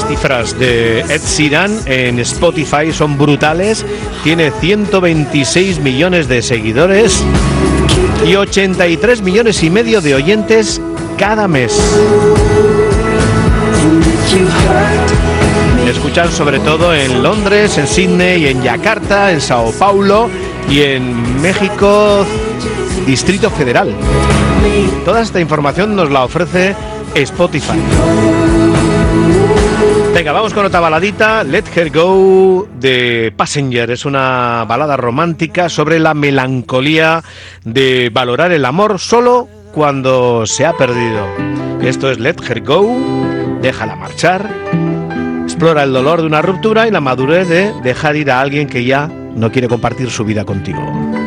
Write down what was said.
cifras de Ed Sheeran en Spotify son brutales. Tiene 126 millones de seguidores y 83 millones y medio de oyentes cada mes. Escuchan sobre todo en Londres, en Sydney, en Yakarta, en Sao Paulo y en México, Distrito Federal. Toda esta información nos la ofrece Spotify. Venga, vamos con otra baladita. Let Her Go de Passenger. Es una balada romántica sobre la melancolía de valorar el amor solo cuando se ha perdido. Esto es Let Her Go, déjala marchar. Explora el dolor de una ruptura y la madurez de dejar ir a alguien que ya no quiere compartir su vida contigo.